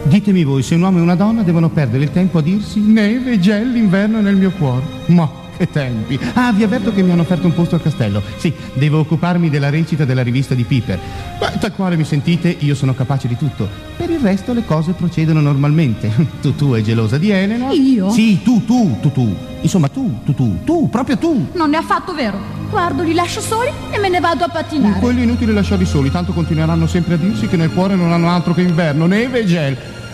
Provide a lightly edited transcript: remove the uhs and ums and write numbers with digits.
Ditemi voi, se un uomo e una donna devono perdere il tempo a dirsi neve e gel, l'inverno è nel mio cuore. Ma che tempi! Ah, vi avverto che mi hanno offerto un posto al castello. Sì, devo occuparmi della recita della rivista di Piper. Beh, tal quale mi sentite, io sono capace di tutto. Per il resto le cose procedono normalmente. Tu è gelosa di Elena. Io? Sì, tu. Insomma, tu, proprio tu. Non è affatto vero. Guardo, li lascio soli e me ne vado a pattinare. Quelli è inutile lasciarli soli, tanto continueranno sempre a dirsi che nel cuore non hanno altro che inverno, neve e gel.